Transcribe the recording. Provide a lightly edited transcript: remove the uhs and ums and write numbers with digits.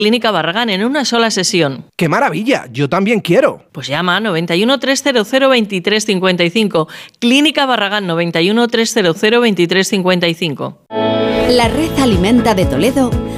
Clínica Barragán en una sola sesión. ¡Qué maravilla! Yo también quiero. Pues llama 91 300 23 55. Clínica Barragán 91 300 23 55. La Red Alimenta de Toledo